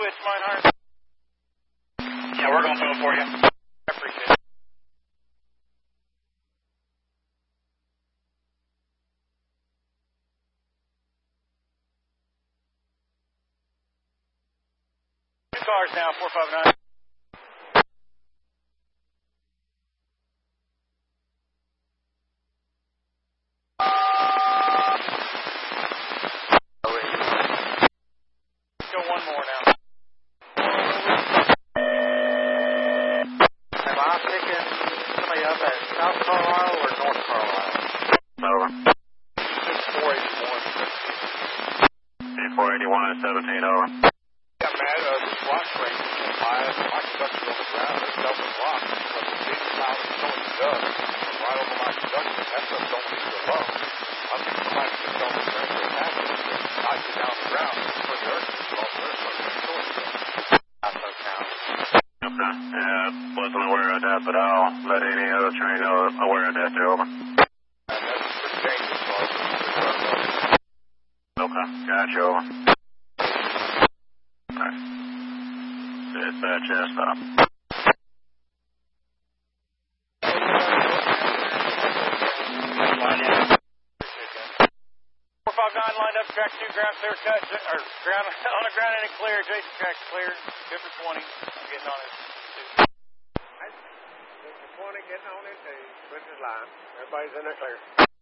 it's mine, Hart. Yeah, we're going to go for you. I appreciate it. Two cars now, 459. Go one more now. Am I picking somebody up at South Carlisle or North Carlisle? Over. 481 at 17, over. Yeah, Matt, this block train came by. My conductor's on the ground. There's double block. But the big pile is going to dust right over my conductor. That stuff don't need to go. I think somebody just on the train for passing and knocked it down the ground for the earth. All the earth was short. South Town. Okay. Yeah, wasn't aware of that, but I'll let any other train know aware of that, too, over. That's pretty dangerous, bro. Okay, gotcha, over. Alright. Dispatch, stop. 459 lined up, track 2, ground clear cut, or ground on the ground and clear, Jason track clear, good for 20, I'm getting on it. Good for 20, getting on it, switch his line. Everybody's in there clear.